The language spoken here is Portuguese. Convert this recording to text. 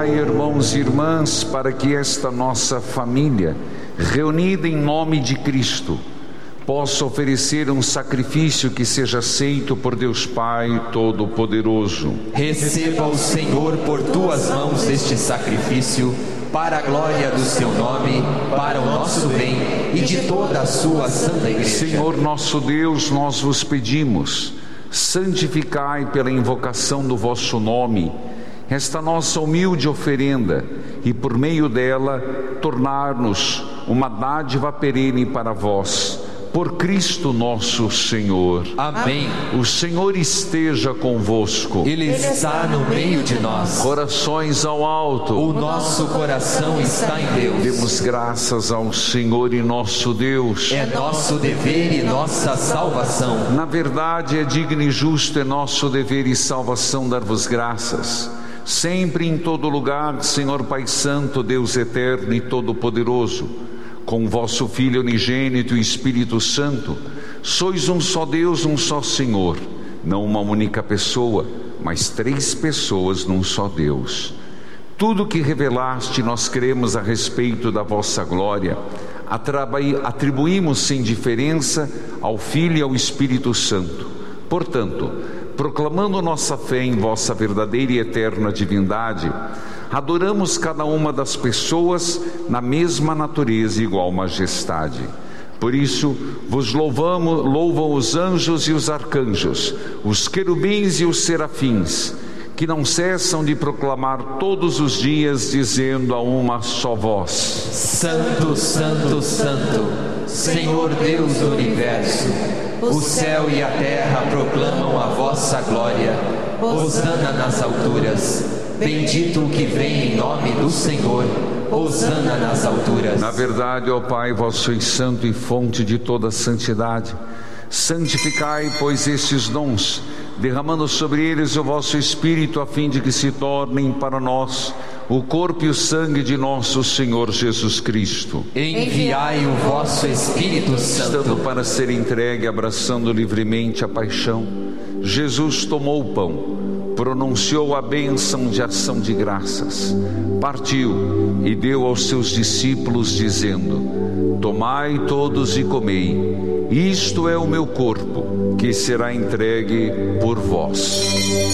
Orai, irmãos e irmãs, para que esta nossa família, reunida em nome de Cristo, possa oferecer um sacrifício que seja aceito por Deus Pai Todo-Poderoso. Receba o Senhor por tuas mãos este sacrifício, para a glória do seu nome, para o nosso bem e de toda a sua santa igreja. Senhor nosso Deus, nós vos pedimos, santificai pela invocação do vosso nome esta nossa humilde oferenda e por meio dela tornar-nos uma dádiva perene para vós, por Cristo nosso Senhor. Amém. O Senhor esteja convosco. Ele está no meio de nós. Corações ao alto. O nosso coração está em Deus. Demos graças ao Senhor e nosso Deus. É nosso dever e nossa salvação. Na verdade, é digno e justo, é nosso dever e salvação dar-vos graças. Sempre e em todo lugar, Senhor Pai Santo, Deus eterno e todo-poderoso, com vosso Filho unigênito e Espírito Santo, sois um só Deus, um só Senhor, não uma única pessoa, mas três pessoas num só Deus. Tudo que revelaste nós cremos a respeito da vossa glória, atribuímos sem diferença ao Filho e ao Espírito Santo. Portanto, proclamando nossa fé em vossa verdadeira e eterna divindade, adoramos cada uma das pessoas na mesma natureza e igual majestade. Por isso, vos louvam os anjos e os arcanjos, os querubins e os serafins, que não cessam de proclamar todos os dias, dizendo a uma só voz: Santo, Santo, Santo, Senhor Deus do Universo, o céu e a terra proclamam a vossa glória. Hosana nas alturas. Bendito o que vem em nome do Senhor. Hosana nas alturas. Na verdade, ó Pai, vós sois santo e fonte de toda santidade. Santificai, pois, estes dons, derramando sobre eles o vosso Espírito, a fim de que se tornem para nós o corpo e o sangue de nosso Senhor Jesus Cristo. Enviai o vosso Espírito Santo. Estando para ser entregue, abraçando livremente a paixão, Jesus tomou o pão, pronunciou a bênção de ação de graças, partiu e deu aos seus discípulos, dizendo: Tomai todos e comei, isto é o meu corpo, que será entregue por vós.